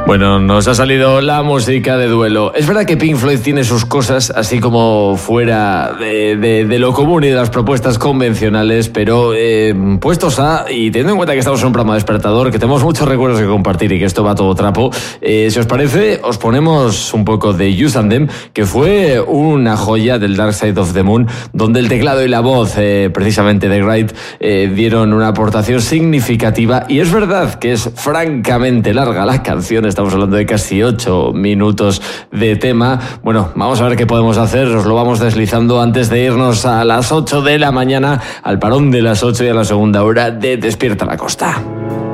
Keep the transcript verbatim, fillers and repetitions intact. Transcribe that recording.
Bueno, nos ha salido la música de duelo. Es verdad que Pink Floyd tiene sus cosas, así como fuera de, de, de lo común y de las propuestas convencionales, pero eh, puestos a, y teniendo en cuenta que estamos en un programa despertador, que tenemos muchos recuerdos que compartir y que esto va todo trapo, eh, si os parece, os ponemos un poco de Use and Them, que fue una joya del Dark Side of the Moon, donde el teclado y la voz, eh, precisamente de Wright, eh, dieron una aportación significativa. Y es verdad que es francamente larga la canción, estamos hablando de casi ocho minutos de tema. Bueno, vamos a ver qué podemos hacer, os lo vamos deslizando antes de irnos a las ocho de la mañana, al parón de las ocho y a la segunda hora de Despierta la Costa.